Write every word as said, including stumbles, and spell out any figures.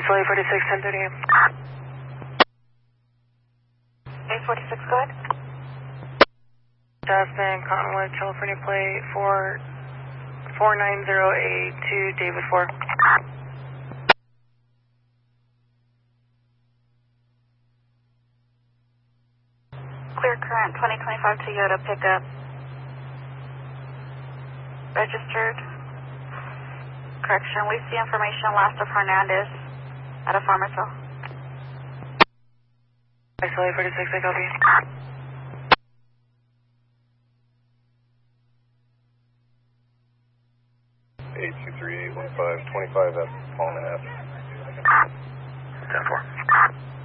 Slave forty-six, ten thirty a m A forty-six, go ahead. Jasmine, Cottonwood, California plate four four nine zero eight two, David four. Clear current, twenty twenty-five Toyota pickup. Registered. Correction, we see information last of Hernandez at a Farmersville. Slave forty-six, I copy. eight two three eight one five, twenty-five F, Palm and F. ten four.